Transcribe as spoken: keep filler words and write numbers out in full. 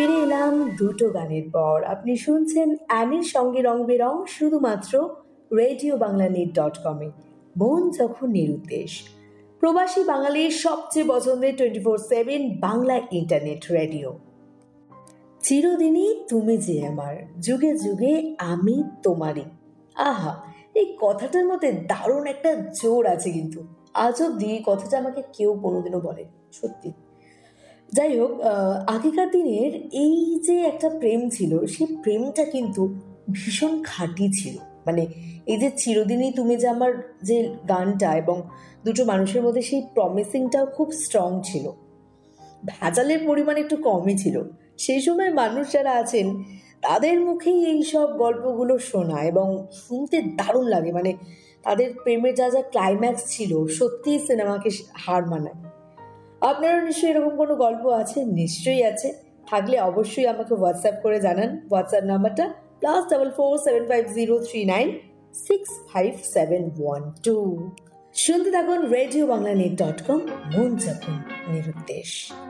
ফিরে এলাম দুটো গানের পর। আপনি শুনছেন অ্যানির সঙ্গে রং বেরং শুধুমাত্র রেডিও বাংলা নেট ডট কমে। মন যখন নিরুদ্দেশ, প্রবাসী বাঙালির সবচেয়ে পছন্দের twenty four seven Bangla internet radio. চিরদিনই তুমি যে আমার, যুগে যুগে আমি তোমারই। আহা, এই কথাটার মধ্যে দারুণ একটা জোর আছে, কিন্তু আজ অব্দি এই কথাটা আমাকে কেউ কোনোদিনও বলে, সত্যি। যাই হোক, আহ, আগেকার দিনের এই যে একটা প্রেম ছিল, সেই প্রেমটা কিন্তু ভীষণ খাঁটি ছিল। মানে এই যে চিরদিনই তুমি যে আমার যে গানটা, এবং দুটো মানুষের মধ্যে সেই প্রমিসিংটাও খুব স্ট্রং ছিল। ভেজালের পরিমাণ একটু কমই ছিল। সেই সময় মানুষ যারা আছেন তাদের মুখেই এই সব গল্পগুলো শোনা এবং শুনতে দারুণ লাগে। মানে তাদের প্রেমের যা যা ক্লাইম্যাক্স ছিল, সত্যিই সিনেমাকে হার মানায়। আপনারও নিশ্চয়ই এরকম কোনো গল্প আছে? নিশ্চয়ই আছে। থাকলে অবশ্যই আমাকে হোয়াটসঅ্যাপ করে জানান। হোয়াটসঅ্যাপ নাম্বারটা plus double four seven five zero three nine six five seven one two. শুনতে থাকুন radio Bangla net dot com, মন যখন নিরুদ্দেশ।